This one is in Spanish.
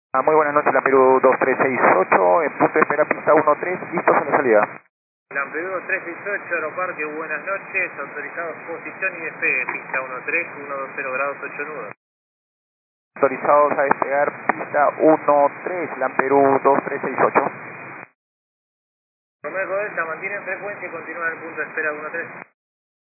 Muy buenas noches, la Perú 2368, en punto de espera pista 13, listos a la salida. Lampedusa 2368, aeroparque, buenas noches, autorizados posición y despegue, pista 13, 120 grados 8 nudos. Autorizados a despegar pista 13, Lamperú 2368. Romeo Delta, mantienen frecuencia y continúan en el punto de espera 13.